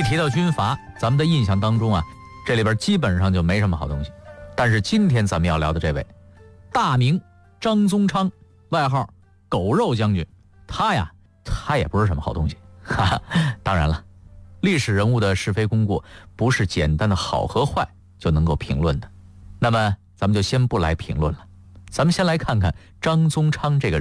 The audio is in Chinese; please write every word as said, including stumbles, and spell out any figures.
提到军阀，咱们的印象当中啊，这里边基本上就没什么好东西。但是今天咱们要聊的这位，大名张宗昌，外号狗肉将军，他呀，他也不是什么好东西。哈哈，当然了，历史人物的是非功过不是简单的好和坏就能够评论的。那么咱们就先不来评论了，咱们先来看看张宗昌这个人。